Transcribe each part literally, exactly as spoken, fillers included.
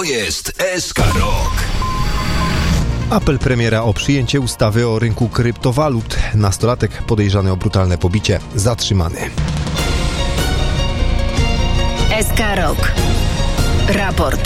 To jest S K Rock. Apel premiera o przyjęcie ustawy o rynku kryptowalut. Nastolatek podejrzany o brutalne pobicie zatrzymany. S K Rock. Raport.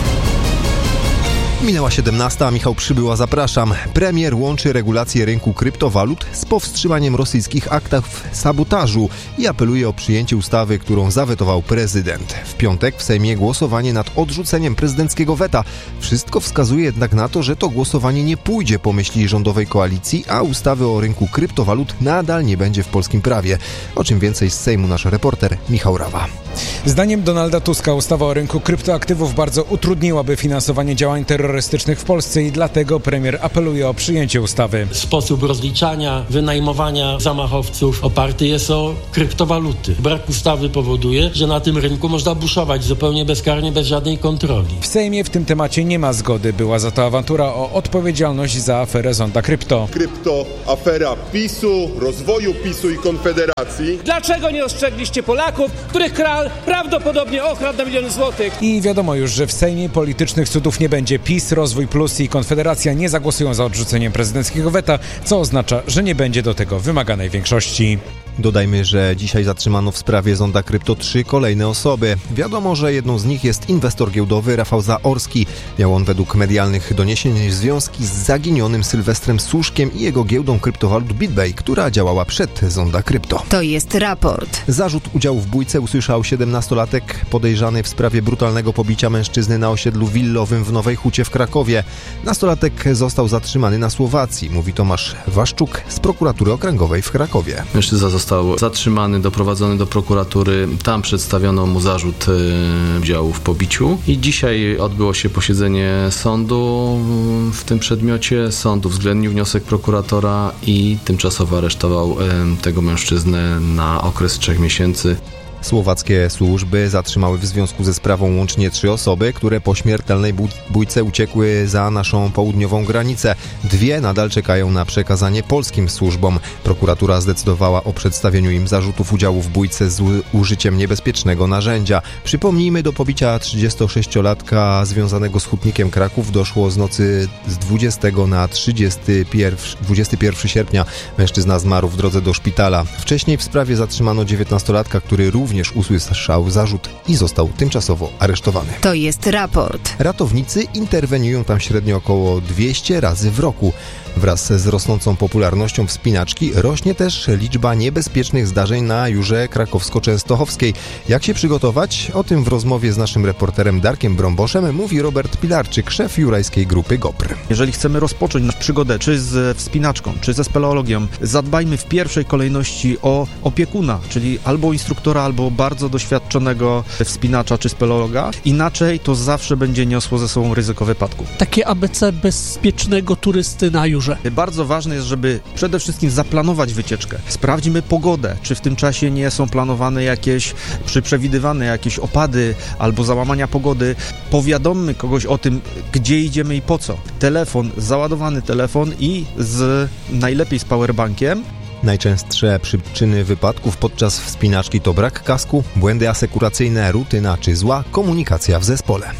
Minęła siedemnasta, Michał Przybyła, zapraszam. Premier łączy regulacje rynku kryptowalut z powstrzymaniem rosyjskich aktów sabotażu i apeluje o przyjęcie ustawy, którą zawetował prezydent. W piątek w Sejmie głosowanie nad odrzuceniem prezydenckiego weta. Wszystko wskazuje jednak na to, że to głosowanie nie pójdzie po myśli rządowej koalicji, a ustawy o rynku kryptowalut nadal nie będzie w polskim prawie. O czym więcej z Sejmu nasz reporter Michał Rawa. Zdaniem Donalda Tuska ustawa o rynku kryptoaktywów bardzo utrudniłaby finansowanie działań terrorystycznych w Polsce i dlatego premier apeluje o przyjęcie ustawy. Sposób rozliczania, wynajmowania zamachowców oparty jest o kryptowaluty. Brak ustawy powoduje, że na tym rynku można buszować zupełnie bezkarnie, bez żadnej kontroli. W Sejmie w tym temacie nie ma zgody. Była za to awantura o odpowiedzialność za aferę Zonda Krypto. Kryptoafera PiSu, rozwoju PiSu i Konfederacji. Dlaczego nie ostrzegliście Polaków, których kral prawdopodobnie okradł na miliony złotych? I wiadomo już, że w Sejmie politycznych cudów nie będzie. PiS, Rozwój Plus i Konfederacja nie zagłosują za odrzuceniem prezydenckiego weta, co oznacza, że nie będzie do tego wymaganej większości. Dodajmy, że dzisiaj zatrzymano w sprawie Zonda Krypto trzy kolejne osoby. Wiadomo, że jedną z nich jest inwestor giełdowy Rafał Zaorski. Miał on według medialnych doniesień związki z zaginionym Sylwestrem Suszkiem i jego giełdą kryptowalut BitBay, która działała przed Zonda Krypto. To jest raport. Zarzut udziału w bójce usłyszał siedemnastolatek podejrzany w sprawie brutalnego pobicia mężczyzny na osiedlu willowym w Nowej Hucie w Krakowie. Nastolatek został zatrzymany na Słowacji, mówi Tomasz Waszczuk z prokuratury okręgowej w Krakowie. Mężczyzna został zatrzymany, doprowadzony do prokuratury. Tam przedstawiono mu zarzut e, udziału w pobiciu i dzisiaj odbyło się posiedzenie sądu w tym przedmiocie. Sąd uwzględnił wniosek prokuratora i tymczasowo aresztował e, tego mężczyznę na okres trzech miesięcy. Słowackie służby zatrzymały w związku ze sprawą łącznie trzy osoby, które po śmiertelnej bójce uciekły za naszą południową granicę. Dwie nadal czekają na przekazanie polskim służbom. Prokuratura zdecydowała o przedstawieniu im zarzutów udziału w bójce z użyciem niebezpiecznego narzędzia. Przypomnijmy, do pobicia trzydziestosześciolatka związanego z hutnikiem Kraków doszło z nocy z dwudziestego na trzydziesty pierwszy sierpnia. Mężczyzna zmarł w drodze do szpitala. Wcześniej w sprawie zatrzymano dziewiętnastolatka, który również również usłyszał zarzut i został tymczasowo aresztowany. To jest raport. Ratownicy interweniują tam średnio około dwieście razy w roku. Wraz z rosnącą popularnością wspinaczki rośnie też liczba niebezpiecznych zdarzeń na Jurze Krakowsko-Częstochowskiej. Jak się przygotować? O tym w rozmowie z naszym reporterem Darkiem Brąboszem mówi Robert Pilarczyk, szef jurajskiej grupy GOPR. Jeżeli chcemy rozpocząć przygodę czy z wspinaczką, czy ze speleologią, zadbajmy w pierwszej kolejności o opiekuna, czyli albo instruktora, albo bardzo doświadczonego wspinacza czy speleologa. Inaczej to zawsze będzie niosło ze sobą ryzyko wypadku. Takie A B C bezpiecznego turysty na Jurze. Bardzo ważne jest, żeby przede wszystkim zaplanować wycieczkę. Sprawdźmy pogodę, czy w tym czasie nie są planowane jakieś, czy przewidywane jakieś opady albo załamania pogody. Powiadommy kogoś o tym, gdzie idziemy i po co. Telefon, załadowany telefon i z najlepiej z powerbankiem. Najczęstsze przyczyny wypadków podczas wspinaczki to brak kasku, błędy asekuracyjne, rutyna czy zła komunikacja w zespole.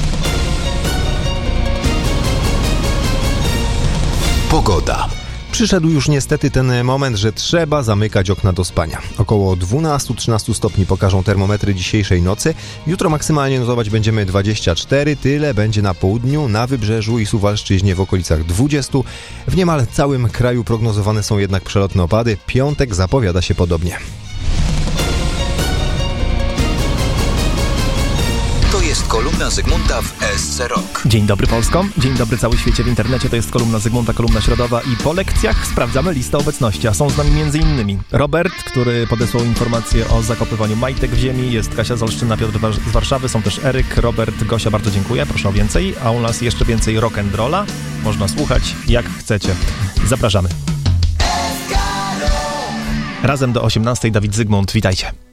Pogoda. Przyszedł już niestety ten moment, że trzeba zamykać okna do spania. Około dwanaście do trzynastu stopni pokażą termometry dzisiejszej nocy. Jutro maksymalnie notować będziemy dwadzieścia cztery, tyle będzie na południu, na Wybrzeżu i Suwalszczyźnie w okolicach dwudziestu. W niemal całym kraju prognozowane są jednak przelotne opady. Piątek zapowiada się podobnie. To jest kolumna Zygmunta w S C Rock. Dzień dobry Polsko, dzień dobry cały świecie w internecie, to jest kolumna Zygmunta, kolumna środowa i po lekcjach sprawdzamy listę obecności, a są z nami między innymi Robert, który podesłał informacje o zakopywaniu majtek w ziemi, jest Kasia z Olsztyna, Piotr z Warszawy, są też Eryk, Robert, Gosia, bardzo dziękuję, proszę o więcej, a u nas jeszcze więcej rock'n'rolla, można słuchać jak chcecie. Zapraszamy. Razem do osiemnastej Dawid Zygmunt, witajcie.